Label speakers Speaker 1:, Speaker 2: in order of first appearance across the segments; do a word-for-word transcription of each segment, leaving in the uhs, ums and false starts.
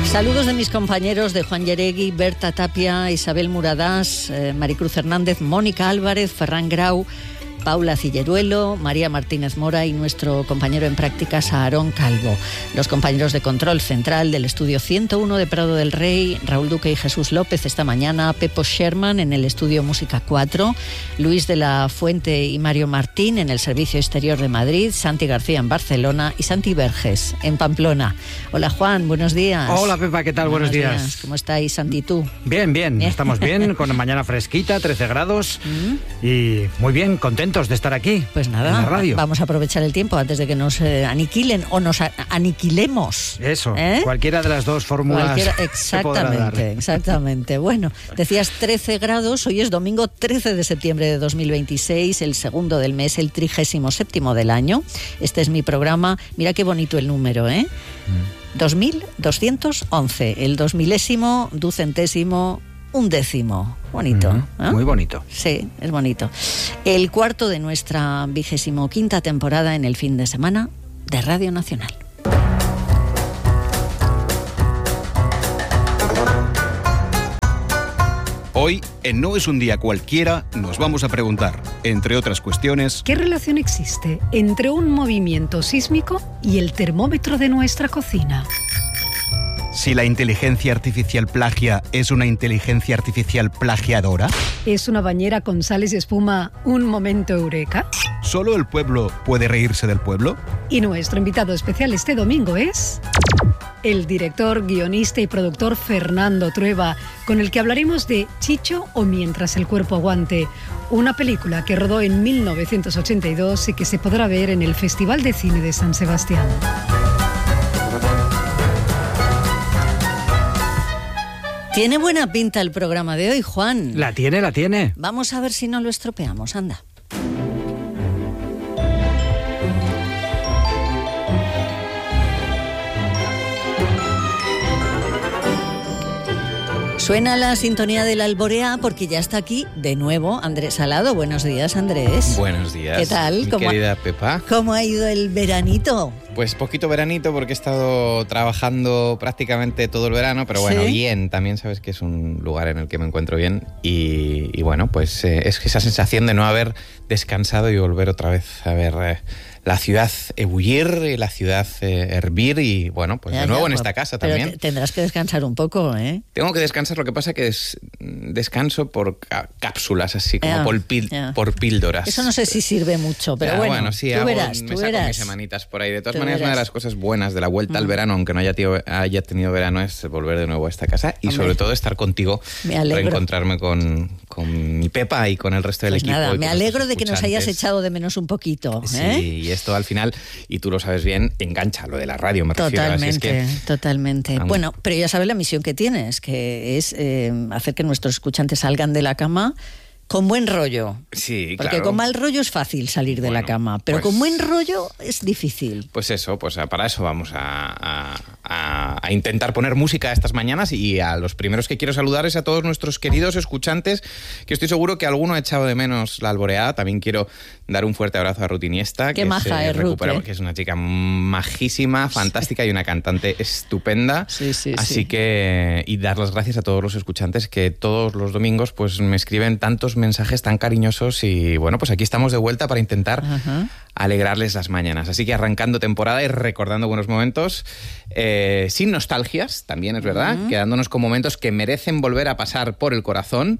Speaker 1: Saludos de mis compañeros de Juan Yeregui, Berta Tapia, Isabel Muradás, eh, Maricruz Hernández, Mónica Álvarez, Ferran Grau, Paula Cilleruelo, María Martínez Mora y nuestro compañero en prácticas Aarón Calvo. Los compañeros de control central del estudio ciento uno de Prado del Rey, Raúl Duque y Jesús López esta mañana, Pepo Sherman en el estudio Música cuatro, Luis de la Fuente y Mario Martín en el Servicio Exterior de Madrid, Santi García en Barcelona y Santi Verges en Pamplona. Hola Juan, buenos días.
Speaker 2: Hola Pepa, ¿qué tal? Buenos, buenos días.
Speaker 1: días. ¿Cómo estáis, Santi, tú?
Speaker 2: Bien, bien, estamos bien, con la mañana fresquita, trece grados ¿Mm? y muy bien, contentos de estar aquí.
Speaker 1: Pues nada,
Speaker 2: en la radio.
Speaker 1: Vamos a aprovechar el tiempo antes de que nos eh, aniquilen o nos a- aniquilemos.
Speaker 2: Eso,
Speaker 1: ¿Eh?
Speaker 2: cualquiera de las dos fórmulas.
Speaker 1: Cualquiera,
Speaker 2: se podrá dar.
Speaker 1: exactamente, exactamente. Bueno, decías trece grados, hoy es domingo trece de septiembre de dos mil veintiséis, el segundo del mes, el trigésimo séptimo del año. Este es mi programa, mira qué bonito el número, ¿eh? Mm. dos mil doscientos once, el dos milésimo, ducentésimo, un décimo. Bonito,
Speaker 2: uh-huh.
Speaker 1: ¿eh?
Speaker 2: Muy bonito.
Speaker 1: Sí, es bonito. El cuarto de nuestra vigésimo quinta temporada en el fin de semana de Radio Nacional.
Speaker 3: Hoy, en No es un día cualquiera, nos vamos a preguntar, entre otras cuestiones,
Speaker 4: ¿qué relación existe entre un movimiento sísmico y el termómetro de nuestra cocina?
Speaker 3: si la inteligencia artificial plagia es una inteligencia artificial plagiadora.
Speaker 4: ¿Es una bañera con sales y espuma un momento eureka?
Speaker 3: ¿Solo el pueblo puede reírse del pueblo?
Speaker 4: Y nuestro invitado especial este domingo es el director, guionista y productor Fernando Trueba, con el que hablaremos de Chicho o Mientras el cuerpo aguante, una película que rodó en mil novecientos ochenta y dos y que se podrá ver en el Festival de Cine de San Sebastián.
Speaker 1: Tiene buena pinta el programa de hoy, Juan.
Speaker 2: La tiene, la tiene.
Speaker 1: Vamos a ver si no lo estropeamos, anda. Suena la sintonía de la Alborea porque ya está aquí de nuevo Andrés Salado. Buenos días, Andrés.
Speaker 5: Buenos días.
Speaker 1: ¿Qué tal?
Speaker 5: Mi
Speaker 1: ¿Cómo
Speaker 5: querida
Speaker 1: ha,
Speaker 5: Pepa.
Speaker 1: ¿Cómo ha ido el veranito?
Speaker 5: Pues poquito veranito porque he estado trabajando prácticamente todo el verano, pero bueno,
Speaker 1: ¿Sí?
Speaker 5: bien. También sabes que es un lugar en el que me encuentro bien y, y bueno, pues eh, es esa sensación de no haber descansado y volver otra vez a ver eh, la ciudad ebullir, la ciudad eh, hervir y bueno, pues
Speaker 1: Ya,
Speaker 5: de nuevo
Speaker 1: ya,
Speaker 5: en
Speaker 1: pues,
Speaker 5: esta casa
Speaker 1: pero
Speaker 5: también.
Speaker 1: te- tendrás que descansar un poco, ¿eh?
Speaker 5: Tengo que descansar, lo que pasa que es descanso por ca- cápsulas, así como
Speaker 1: Ya,
Speaker 5: por, pil-
Speaker 1: ya.
Speaker 5: por píldoras.
Speaker 1: Eso no sé si sirve mucho, pero
Speaker 5: Ya,
Speaker 1: bueno,
Speaker 5: sí,
Speaker 1: tú
Speaker 5: hago-
Speaker 1: verás,
Speaker 5: me
Speaker 1: tú
Speaker 5: saco
Speaker 1: verás.
Speaker 5: mis semanitas por ahí. De todas
Speaker 1: Tú
Speaker 5: maneras, una de
Speaker 1: verás.
Speaker 5: las cosas buenas de la vuelta al
Speaker 1: Mm.
Speaker 5: verano, aunque no haya, tío- haya tenido verano, es volver de nuevo a esta casa y
Speaker 1: Hombre.
Speaker 5: sobre todo estar contigo,
Speaker 1: Me alegro.
Speaker 5: reencontrarme con, con mi Pepa y con el resto del
Speaker 1: Pues
Speaker 5: equipo.
Speaker 1: nada,
Speaker 5: y
Speaker 1: me
Speaker 5: con
Speaker 1: alegro
Speaker 5: nuestros
Speaker 1: de que nos hayas
Speaker 5: escuchantes.
Speaker 1: echado de menos un poquito,
Speaker 5: Sí,
Speaker 1: ¿eh?
Speaker 5: y esto al final, y tú lo sabes bien, engancha lo de la radio, me refiero. Así es
Speaker 1: Totalmente,
Speaker 5: que,
Speaker 1: totalmente.
Speaker 5: Vamos.
Speaker 1: Bueno, pero ya sabes la misión que tienes, que es eh, hacer que nuestros escuchantes salgan de la cama con buen rollo.
Speaker 5: sí,
Speaker 1: Porque
Speaker 5: claro.
Speaker 1: con mal rollo es fácil salir de
Speaker 5: Bueno,
Speaker 1: la cama, pero
Speaker 5: pues-
Speaker 1: con buen rollo es difícil.
Speaker 5: Pues eso, pues a- para eso vamos a, a- a- a intentar poner música estas mañanas y a los primeros que quiero saludar es a todos nuestros queridos escuchantes, que estoy seguro que alguno ha echado de menos la alboreada. También quiero dar un fuerte abrazo a Ruth Iniesta,
Speaker 1: Qué
Speaker 5: que,
Speaker 1: maja
Speaker 5: se
Speaker 1: es Ruth,
Speaker 5: recupera,
Speaker 1: ¿eh?
Speaker 5: que es una chica majísima, fantástica y una cantante estupenda.
Speaker 1: Sí, sí,
Speaker 5: Así
Speaker 1: sí.
Speaker 5: que, y dar las gracias a todos los escuchantes que todos los domingos pues me escriben tantos mensajes tan cariñosos y bueno, pues aquí estamos de vuelta para intentar
Speaker 1: Ajá.
Speaker 5: alegrarles las mañanas. Así que arrancando temporada y recordando buenos momentos, eh, sin nostalgias, también es verdad,
Speaker 1: Uh-huh.
Speaker 5: quedándonos con momentos que merecen volver a pasar por el corazón.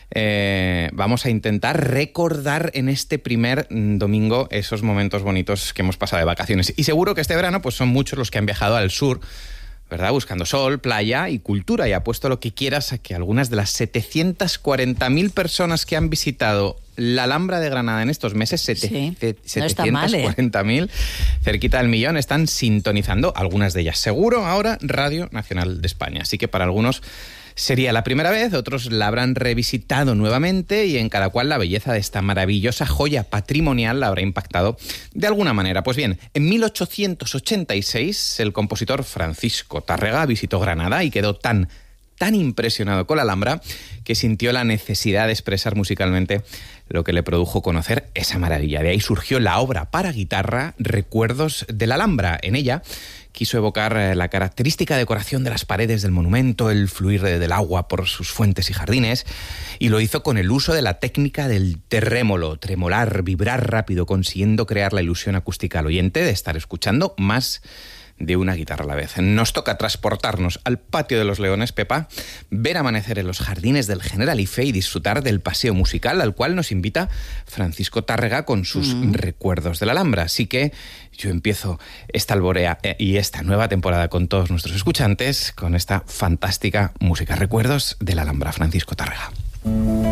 Speaker 5: Eh, vamos a intentar recordar en este primer mm, domingo esos momentos bonitos que hemos pasado de vacaciones. Y seguro que este verano pues son muchos los que han viajado al sur, ¿verdad? Buscando sol, playa y cultura. Y apuesto lo que quieras a que algunas de las setecientas cuarenta mil personas que han visitado la Alhambra de Granada en estos meses,
Speaker 1: Sí,
Speaker 5: sete-
Speaker 1: no está mal, ¿eh?
Speaker 5: setecientas cuarenta mil, cerquita del millón, están sintonizando, algunas de ellas seguro, ahora Radio Nacional de España. Así que para algunos sería la primera vez, otros la habrán revisitado nuevamente y en cada cual la belleza de esta maravillosa joya patrimonial la habrá impactado de alguna manera. Pues bien, en mil ochocientos ochenta y seis el compositor Francisco Tárrega visitó Granada y quedó tan, tan impresionado con la Alhambra que sintió la necesidad de expresar musicalmente lo que le produjo conocer esa maravilla. De ahí surgió la obra para guitarra Recuerdos de la Alhambra. En ella quiso evocar la característica decoración de las paredes del monumento, el fluir del agua por sus fuentes y jardines, y lo hizo con el uso de la técnica del terrémolo, tremolar, vibrar rápido, consiguiendo crear la ilusión acústica al oyente de estar escuchando más de una guitarra a la vez. Nos toca transportarnos al Patio de los Leones, Pepa, ver amanecer en los jardines del Generalife y disfrutar del paseo musical al cual nos invita Francisco Tárrega con sus mm. recuerdos de la Alhambra. Así que yo empiezo esta alborea y esta nueva temporada con todos nuestros escuchantes con esta fantástica música. Recuerdos de la Alhambra, Francisco Tárrega.